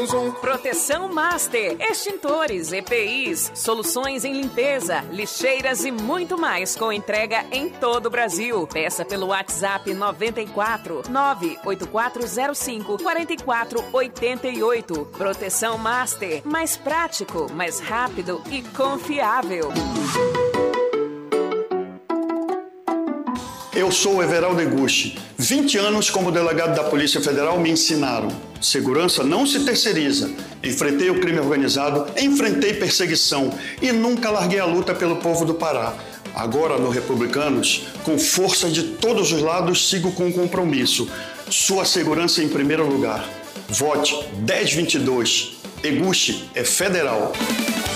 Proteção Master, extintores, EPIs, soluções em limpeza, lixeiras e muito mais com entrega em todo o Brasil. Peça pelo WhatsApp 94 98405 4488. Proteção Master, mais prático, mais rápido e confiável. Eu sou o Everaldo Eguchi. 20 anos como delegado da Polícia Federal me ensinaram: segurança não se terceiriza. Enfrentei o crime organizado, enfrentei perseguição e nunca larguei a luta pelo povo do Pará. Agora, no Republicanos, com força de todos os lados, sigo com o compromisso. Sua segurança em primeiro lugar. Vote 1022. Eguchi é federal.